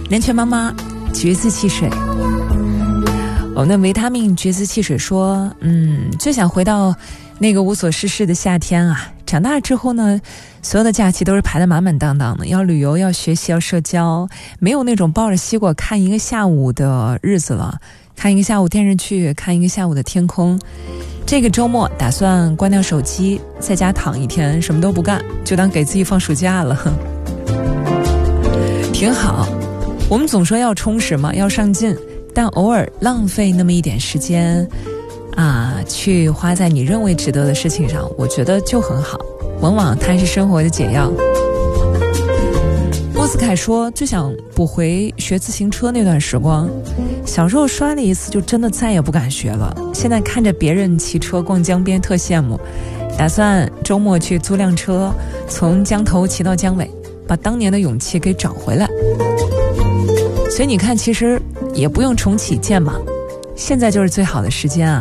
南拳妈妈橘子汽水，我们的维他命橘子汽水说，最想回到那个无所事事的夏天啊。长大之后呢，所有的假期都是排得满满当当的，要旅游，要学习，要社交，没有那种抱着西瓜看一个下午的日子了，看一个下午电视剧，看一个下午的天空。这个周末打算关掉手机，在家躺一天，什么都不干，就当给自己放暑假了，挺好。我们总说要充实嘛，要上进，但偶尔浪费那么一点时间去花在你认为值得的事情上，我觉得就很好，往往它是生活的解药。莫斯凯说最想补回学自行车那段时光，小时候摔了一次就真的再也不敢学了，现在看着别人骑车逛江边特羡慕，打算周末去租辆车，从江头骑到江尾，把当年的勇气给找回来。所以你看，其实也不用重启剑嘛，现在就是最好的时间啊。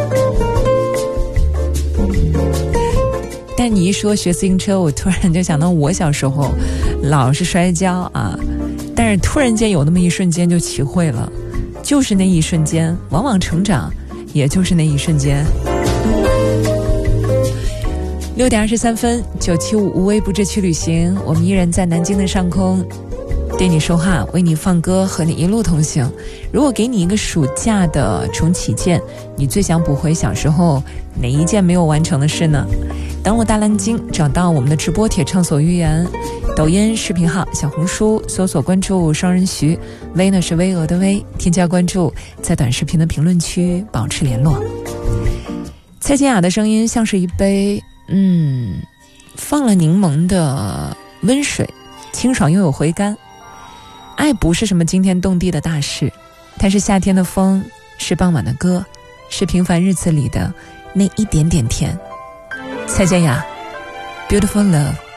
但你一说学自行车，我突然就想到我小时候老是摔跤啊，但是突然间有那么一瞬间就骑会了，就是那一瞬间，往往成长也就是那一瞬间。6点23分，975无微不至去旅行，我们依然在南京的上空对你说话，为你放歌，和你一路同行。如果给你一个暑假的重启键，你最想补回小时候哪一件没有完成的事呢？登录大蓝鲸，找到我们的直播帖畅所欲言，抖音视频号、小红书搜索关注双人徐，微呢是巍峨的微，添加关注，在短视频的评论区保持联络。蔡健雅的声音像是一杯放了柠檬的温水，清爽又有回甘。爱不是什么惊天动地的大事，它是夏天的风，是傍晚的歌，是平凡日子里的那一点点甜。蔡健雅 Beautiful Love。